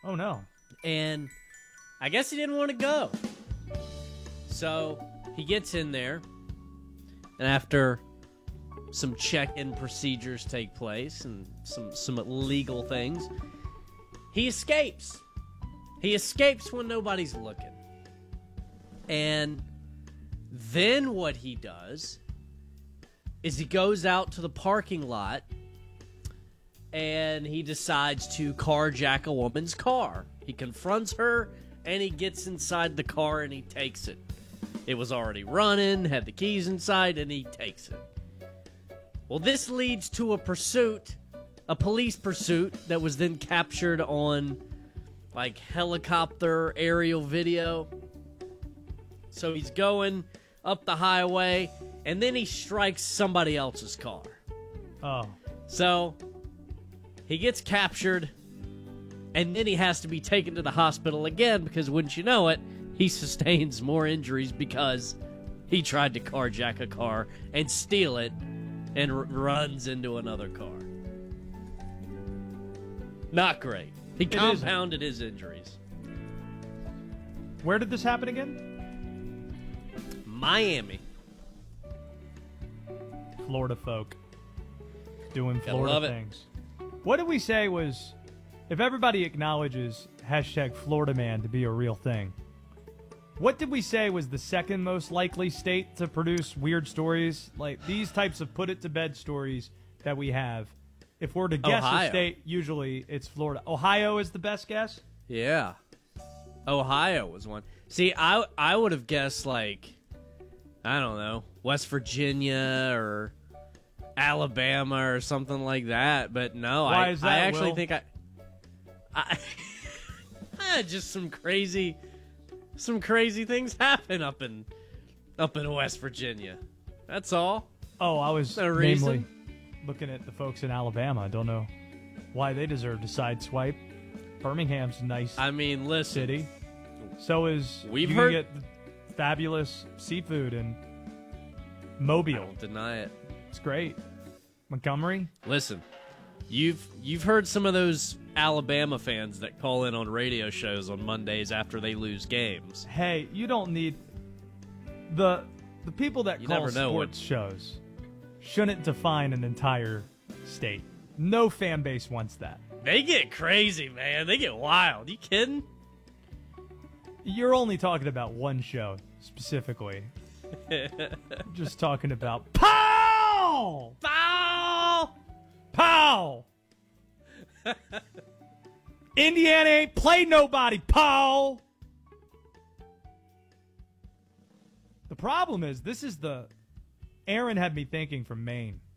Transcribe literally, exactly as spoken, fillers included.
Oh, no. And I guess he didn't want to go. So he gets in there, and after some check-in procedures take place and some, some legal things, he escapes. He escapes when nobody's looking. And then what he does is he goes out to the parking lot and he decides to carjack a woman's car. He confronts her and he gets inside the car and he takes it. It was already running, had the keys inside, and he takes it. Well, this leads to a pursuit, a police pursuit that was then captured on, like, helicopter aerial video. So he's going up the highway, and then he strikes somebody else's car. Oh. So he gets captured, and then he has to be taken to the hospital again because, wouldn't you know it, he sustains more injuries because he tried to carjack a car and steal it and r- runs into another car. Not great. He compounded his injuries. Where did this happen again? Miami. Florida folk. Doing Gotta Florida love it. things. What did we say was, if everybody acknowledges hashtag Florida man to be a real thing, what did we say was the second most likely state to produce weird stories? Like these types of put it to bed stories that we have. If we're to guess Ohio. a state, usually it's Florida. Ohio is the best guess? Yeah. Ohio was one. See, I I would have guessed, like, I don't know, West Virginia or Alabama or something like that. But no, Why I, is that, I actually Will? think I... I just some crazy... Some crazy things happen up in up in West Virginia. That's all. Oh, I was No namely reason. looking at the folks in Alabama. I don't know why they deserve to sideswipe. Birmingham's a nice I mean, listen. city. So is We've you heard- can get fabulous seafood in I Mobile. don't deny it. It's great. Montgomery. Listen, you've you've heard some of those Alabama fans that call in on radio shows on Mondays after they lose games. Hey, you don't need the the people that You call never know sports what- shows shouldn't define an entire state. No fan base wants that. They get crazy, man. They get wild. You kidding? You're only talking about one show specifically. Just talking about Pow! Foul! Pow! Indiana ain't played nobody, Pow! The problem is, this is the... Aaron had me thinking from Maine.